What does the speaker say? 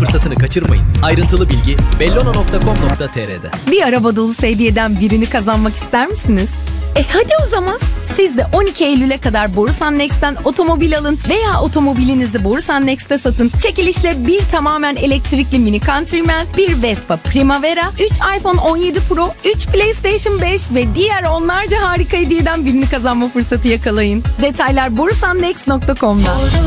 fırsatını kaçırmayın. Ayrıntılı bilgi bellona.com.tr'de. Bir araba dolusu hediyeden birini kazanmak ister misiniz? Hadi o zaman. Siz de 12 Eylül'e kadar Borusan Next'ten otomobil alın veya otomobilinizi Borusan Next'te satın. Çekilişle bir tamamen elektrikli Mini Countryman, bir Vespa Primavera, 3 iPhone 17 Pro, 3 PlayStation 5 ve diğer onlarca harika hediyeden birini kazanma fırsatı yakalayın. Detaylar borusannext.com'da.